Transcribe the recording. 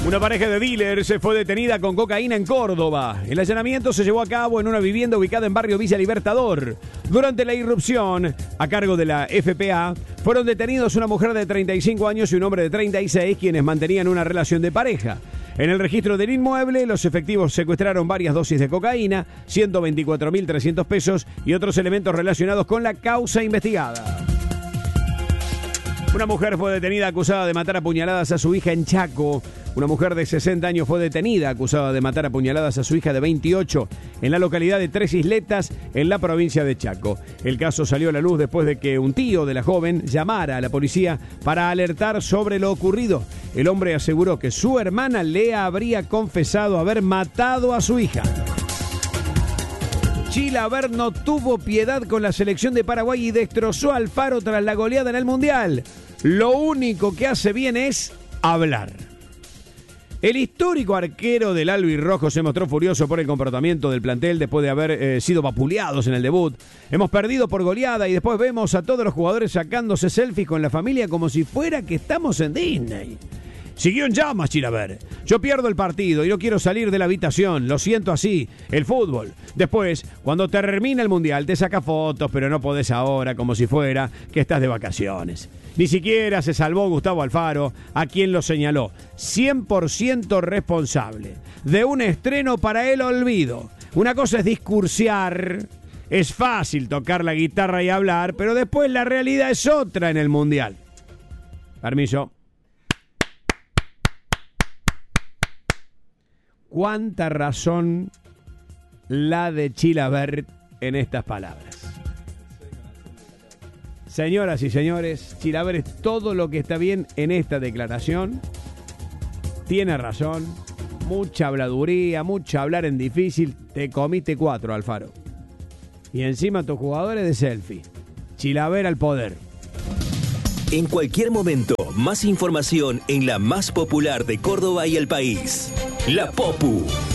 Una pareja de dealers fue detenida con cocaína en Córdoba. El allanamiento se llevó a cabo en una vivienda ubicada en barrio Villa Libertador. Durante la irrupción, a cargo de la FPA, fueron detenidos una mujer de 35 años y un hombre de 36, quienes mantenían una relación de pareja. En el registro del inmueble, los efectivos secuestraron varias dosis de cocaína, 124.300 pesos y otros elementos relacionados con la causa investigada. Una mujer fue detenida acusada de matar a puñaladas a su hija en Chaco. Una mujer de 60 años fue detenida acusada de matar a puñaladas a su hija de 28 en la localidad de Tres Isletas, en la provincia de Chaco. El caso salió a la luz después de que un tío de la joven llamara a la policía para alertar sobre lo ocurrido. El hombre aseguró que su hermana le habría confesado haber matado a su hija. Chilaver no tuvo piedad con la selección de Paraguay y destrozó a Alfaro tras la goleada en el Mundial. Lo único que hace bien es hablar. El histórico arquero del albirrojo se mostró furioso por el comportamiento del plantel después de haber sido vapuleados en el debut. Hemos perdido por goleada y después vemos a todos los jugadores sacándose selfies con la familia como si fuera que estamos en Disney. Siguió en llamas Chilaver. Yo pierdo el partido y no quiero salir de la habitación. Lo siento así. El fútbol. Después, cuando termina el Mundial, te saca fotos, pero no podés ahora, como si fuera que estás de vacaciones. Ni siquiera se salvó Gustavo Alfaro, a quien lo señaló 100% responsable de un estreno para el olvido. Una cosa es discursear. Es fácil tocar la guitarra y hablar, pero después la realidad es otra en el Mundial. Permiso. ¿Cuánta razón la de Chilaver en estas palabras? Señoras y señores, Chilaver es todo lo que está bien en esta declaración. Tiene razón. Mucha habladuría, mucha hablar en difícil. Te comiste 4, Alfaro. Y encima tus jugadores de selfie. Chilaver al poder. En cualquier momento, más información en la más popular de Córdoba y el país. La Popu.